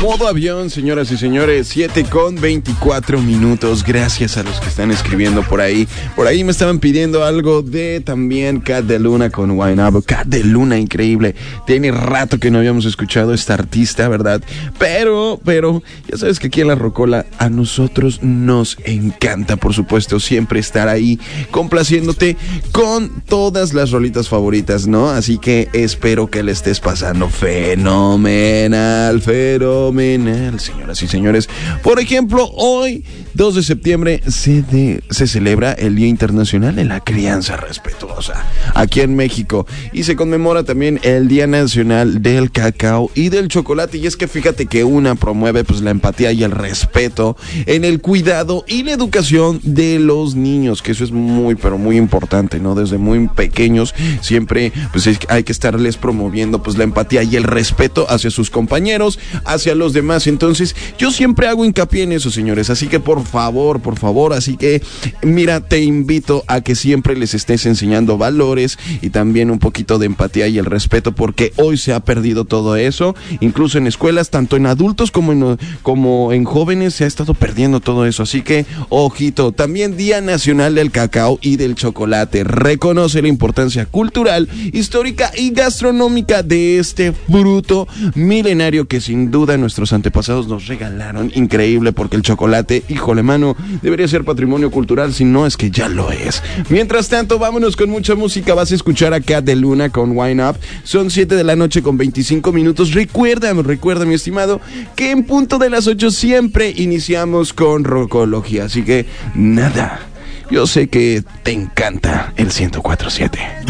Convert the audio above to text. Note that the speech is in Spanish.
Modo avión, señoras y señores, 7:24. Gracias a los que están escribiendo por ahí. Por ahí me estaban pidiendo algo de también Cat de Luna con Wine Up. Cat de Luna, increíble. Tiene rato que no habíamos escuchado a esta artista, ¿verdad? Pero, ya sabes que aquí en La Rocola a nosotros nos encanta, por supuesto, siempre estar ahí complaciéndote con todas las rolitas favoritas, ¿no? Así que espero que le estés pasando fenomenal, señoras y señores. Por ejemplo, hoy, 2 de septiembre, se celebra el Día Internacional de la Crianza Respetuosa aquí en México, y se conmemora también el Día Nacional del Cacao y del Chocolate. Y es que fíjate que una promueve pues la empatía y el respeto en el cuidado y la educación de los niños, que eso es muy, pero muy importante, ¿no? Desde muy pequeños siempre pues hay que estarles promoviendo pues la empatía y el respeto hacia sus compañeros, hacia los demás. Entonces yo siempre hago hincapié en eso, señores, así que por favor, así que mira, te invito a que siempre les estés enseñando valores y también un poquito de empatía y el respeto, porque hoy se ha perdido todo eso, incluso en escuelas, tanto en adultos como en jóvenes se ha estado perdiendo todo eso, así que ojito. También Día Nacional del Cacao y del Chocolate, reconoce la importancia cultural, histórica y gastronómica de este fruto milenario que sin duda nuestros antepasados nos regalaron. Increíble, porque el chocolate, híjole mano, debería ser patrimonio cultural, si no es que ya lo es. Mientras tanto, vámonos con mucha música. Vas a escuchar a Cat de Luna con Wine Up. Son 7:25. Recuerda, mi estimado, que en punto de las 8 siempre iniciamos con Rocología. Así que nada, yo sé que te encanta el 104.7.